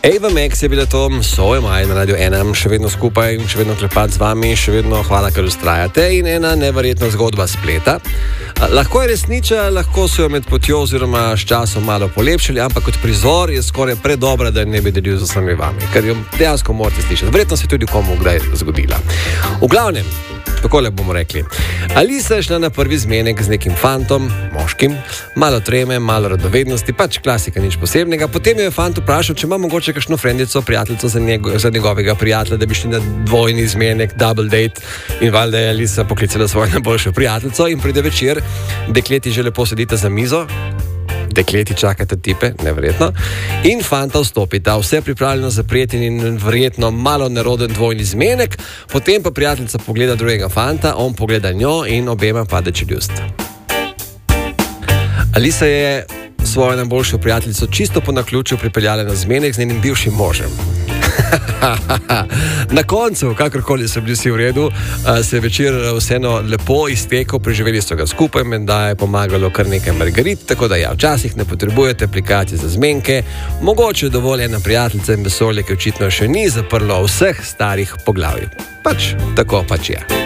Ava Max je bila to, so je maj na Radio 1, še vedno skupaj, še vedno klepat z vami, še vedno hvala, ker ustrajate in ena neverjetna zgodba spleta. Lahko je resniča, lahko so jo med potjo oziroma s časom malo polepšali, ampak kot prizor je skoraj predobra, da ne bi delil z vsemi vami, ker jo dejansko morate slišati. Verjetno se tudi komu kdaj zgodila. V glavnem, takole bomo rekli. Alisa je šla na prvi zmenek z nekim fantom, moškim, malo treme, malo radovednosti, pač klasika, nič posebnega. Potem je fant vprašal, če ima mogoče kakšno frendico, prijateljico za njegovega prijatelja, da bi šli na dvojni zmenek, double date, in valjda je Alisa poklicala svojo najboljšo prijateljico in pride večer, dekleti že lepo sedite za mizo, dekleti čakate tipe, neverjetno, in fanta vstopita, vse pripravljeno za prijeten in verjetno malo neroden dvojni zmenek, potem pa prijateljica pogleda drugega fanta, on pogleda njo in obema pade čeljust. Alisa je svojo najboljšo prijateljico čisto po naključju pripeljala na zmenek z njenim bivšim možem. Na koncu, kakorkoli so bili vsi v redu, se je večer vseeno lepo iztekel, preživeli so ga skupaj, menda je pomagalo kar nekaj margarit, tako da ja, včasih ne potrebujete aplikacije za zmenke, mogoče je dovolj ena prijateljica in vesolje, ki očitno še ni zaprlo vseh starih poglavij. Pač, tako pač je.